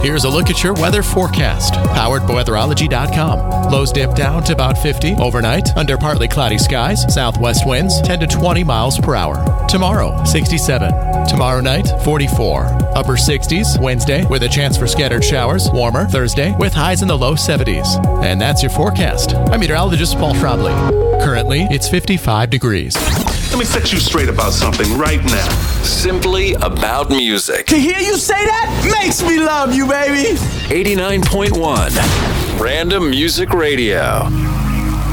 Here's a look at your weather forecast, powered by weatherology.com. Lows dip down to about 50 overnight under partly cloudy skies. Southwest winds 10 to 20 miles per hour. Tomorrow, 67. Tomorrow night, 44. Upper 60s Wednesday with a chance for scattered showers. Warmer Thursday with highs in the low 70s. And that's your forecast. I'm meteorologist Paul Schrabley. Currently, it's 55 degrees. Let me set you straight about something right now. Simply about music. To hear you say that makes me love you, baby. 89.1 Random Music Radio.